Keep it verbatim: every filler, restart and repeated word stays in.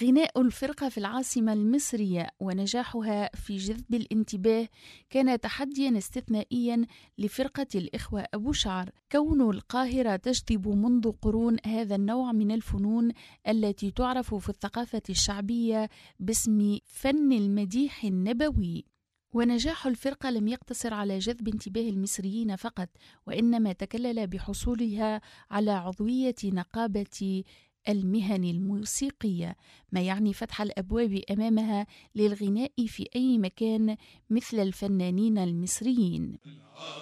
غناء الفرقة في العاصمة المصرية ونجاحها في جذب الانتباه كان تحدياً استثنائياً لفرقة الإخوة أبو شعر. كون القاهرة تجذب منذ قرون هذا النوع من الفنون التي تعرف في الثقافة الشعبية باسم فن المديح النبوي. ونجاح الفرقة لم يقتصر على جذب انتباه المصريين فقط، وإنما تكلل بحصولها على عضوية نقابة المهن الموسيقية، ما يعني فتح الأبواب أمامها للغناء في أي مكان مثل الفنانين المصريين.